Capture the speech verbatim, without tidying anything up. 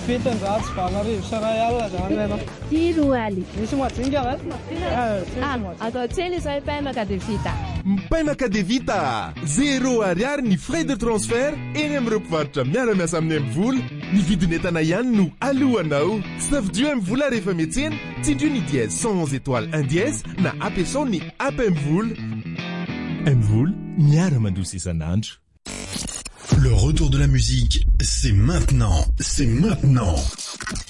fitonjato valarivo saray alina zany ianao. Ty roa aly. Misy majinga va? Ah, atao tsely izay paimaka de vita. Paimaka de vita zéro ariary ny frais de transfert eny amin'ireo mpivarotra miara-miasa amin'ny M-vola. Ny vidin'entana ihany no alohanao. Tsy tafidio M-vola rehefa miantsena, tsindrio ny dièse cent onze étoiles un dièse na ampiasao ny app M-vola. M-vola miara-mandroso isan'andro. Le retour de la musique, c'est maintenant, c'est maintenant.